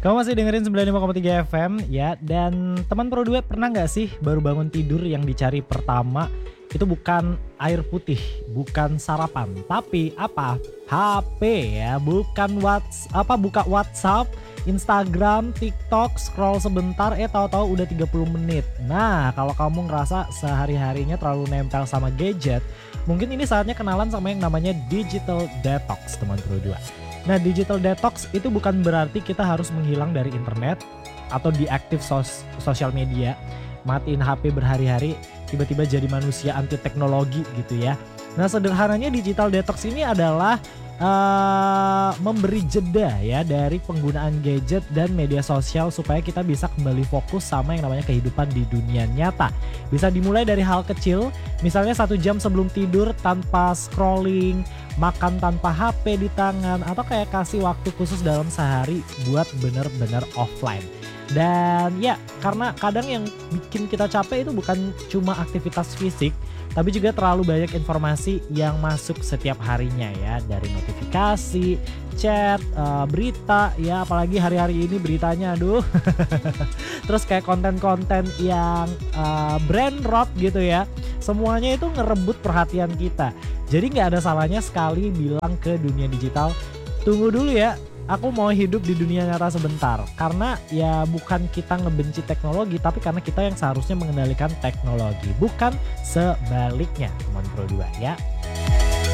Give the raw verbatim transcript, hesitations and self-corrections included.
Kamu masih dengerin sembilan puluh lima koma tiga F M ya. Dan teman Pro dua pernah gak sih baru bangun tidur yang dicari pertama itu bukan air putih, bukan sarapan, tapi apa? H P ya, bukan whats apa buka WhatsApp, Instagram, TikTok, scroll sebentar, eh tahu-tahu udah tiga puluh menit. Nah, kalau kamu ngerasa sehari-harinya terlalu nempel sama gadget, mungkin ini saatnya kenalan sama yang namanya digital detox, teman Pro dua. Nah, digital detox itu bukan berarti kita harus menghilang dari internet atau deaktif sos sosial media, matiin H P berhari-hari, tiba-tiba jadi manusia anti teknologi gitu ya. Nah, sederhananya digital detox ini adalah uh, memberi jeda ya dari penggunaan gadget dan media sosial supaya kita bisa kembali fokus sama yang namanya kehidupan di dunia nyata. Bisa dimulai dari hal kecil, misalnya satu jam sebelum tidur tanpa scrolling, makan tanpa H P di tangan, atau kayak kasih waktu khusus dalam sehari buat bener-bener offline. Dan ya, karena kadang yang bikin kita capek itu bukan cuma aktivitas fisik, tapi juga terlalu banyak informasi yang masuk setiap harinya ya, dari notifikasi, chat, uh, berita ya, apalagi hari-hari ini beritanya aduh. Terus kayak konten-konten yang uh, brand rot gitu ya, semuanya itu ngerebut perhatian kita. Jadi nggak ada salahnya sekali bilang ke dunia digital, tunggu dulu ya, aku mau hidup di dunia nyata sebentar. Karena ya bukan kita ngebenci teknologi, tapi karena kita yang seharusnya mengendalikan teknologi, bukan sebaliknya, teman Pro dua ya.